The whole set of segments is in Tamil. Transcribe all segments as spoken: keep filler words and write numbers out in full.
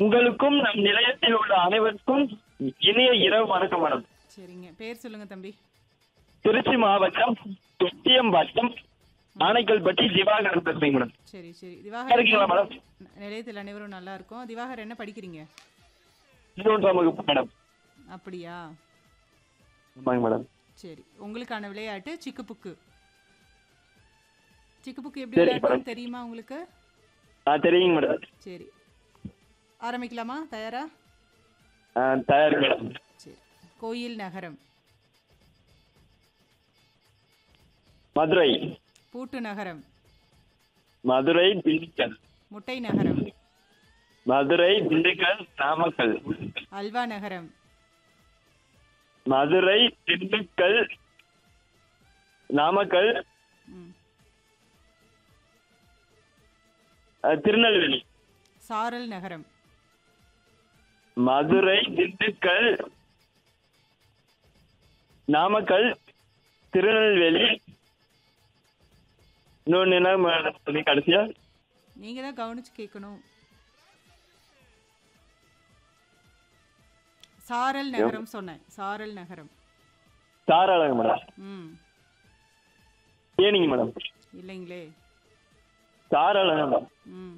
உங்களுக்கும் நம் நிலையத்தில் உள்ள அனைவருக்கும் இனிய இரவு வணக்கம் மேடம். சரிங்க, பேர் சொல்லுங்க தம்பி. திருச்சி மாவட்டம் தொட்டியம் வட்டம் ஆனைக்கல்பட்டி திவாகர் பேசுறீங்க மேடம். சரி சரி இருக்கீங்களா திவாகர், மேடம்? நிலையத்தில் அனைவரும் நல்லா இருக்கும். திவாகர் என்ன படிக்கிறீங்க? பதினொன்றாம் வகுப்பு மேடம். அப்படியா? ஆமாங்க மேடம். சரி, உங்களுக்கான விளையாட்டு சிக்கு புக்கு. சிக்கு புக்கு எப்படி சரி விளையாடணும்னு மேடம். தெரியுமா உங்களுக்கு? ஆ தெரியுங்க மேடம். சரி, ஆரம்பிக்கலாமா? தயாரா? ஆ தயார் மேடம். சரி. கோயில் நகரம். மதுரை. பூட்டு நகரம். மதுரை திண்டுக்கல். முட்டை நகரம். மதுரை திண்டுக்கல் நாமக்கல். அல்வா நகரம். மதுரை திண்டுக்கல் நாமக்கல் ம். அஹ், திருநெல்வேலி. சாரல் நகரம். மதுரை திண்டுக்கல் நாமக்கல் திருநெல்வேலி. இன்னொன்னு என்ன மேடம் சொன்னீங்க கடைசியா? நீங்க தான் கவனிச்சு கேட்கணும். சாரல் நகரம் சொன்னேன். சாரல் நகரம். தாராளங்க மேடம். ம். ஏனிங்க மேடம். இல்லைங்களே. தாராளங்க மேடம். ம்.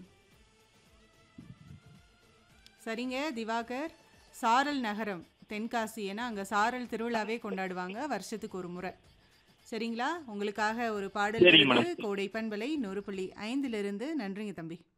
சரிங்க திவாகர், சாரல் நகரம் தென்காசி. ஏன்னா அங்கே சாரல் திருவிழாவே கொண்டாடுவாங்க வருஷத்துக்கு ஒரு முறை. சரிங்களா? உங்களுக்காக ஒரு பாடல் சரிங்க வருது. மேடம். கோடை பண்பலை நூறு புள்ளி ஐந்திலிருந்து. நன்றிங்க தம்பி.